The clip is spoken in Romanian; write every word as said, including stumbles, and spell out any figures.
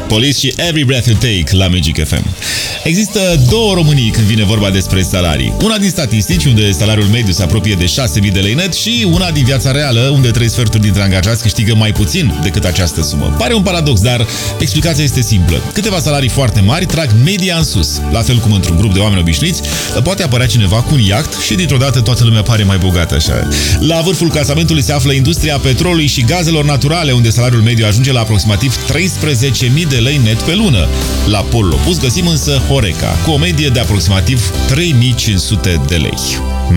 Police și Every Breath You Take la Magic F M. Există două Românii când vine vorba despre salarii. Una din statistici, unde salariul mediu se apropie de șase mii de lei net, și una din viața reală, unde trei sferturi dintre angajați câștigă mai puțin decât această sumă. Pare un paradox, dar explicația este simplă. Câteva salarii foarte mari trag media în sus. La fel cum într-un grup de oameni obișnuiți poate apărea cineva cu un iaht și dintr-o dată toată lumea pare mai bogată așa. La vârful clasamentului se află industria petrolului și gazelor naturale, unde salariul mediu ajunge la aproximativ treisprezece mii de lei net pe lună. La polul opus găsim însă Horeca, cu o medie de aproximativ trei mii cinci sute de lei.